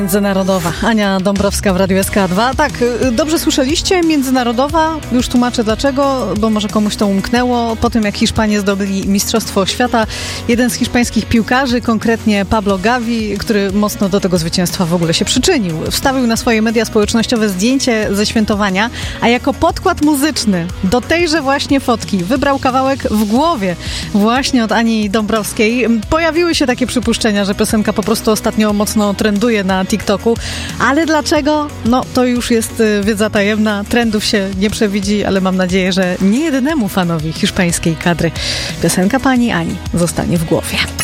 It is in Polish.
Międzynarodowa. Ania Dąbrowska w Radiu SK2. Tak, dobrze słyszeliście, międzynarodowa. Już tłumaczę dlaczego, bo może komuś to umknęło. Po tym, jak Hiszpanie zdobyli Mistrzostwo Świata, jeden z hiszpańskich piłkarzy, konkretnie Pablo Gavi, który mocno do tego zwycięstwa w ogóle się przyczynił, wstawił na swoje media społecznościowe zdjęcie ze świętowania, a jako podkład muzyczny do tejże właśnie fotki wybrał kawałek W głowie właśnie od Ani Dąbrowskiej. Pojawiły się takie przypuszczenia, że piosenka po prostu ostatnio mocno trenduje na TikToku, ale dlaczego? No to już jest wiedza tajemna, trendów się nie przewidzi, ale mam nadzieję, że nie jedynemu fanowi hiszpańskiej kadry piosenka pani Ani zostanie w głowie.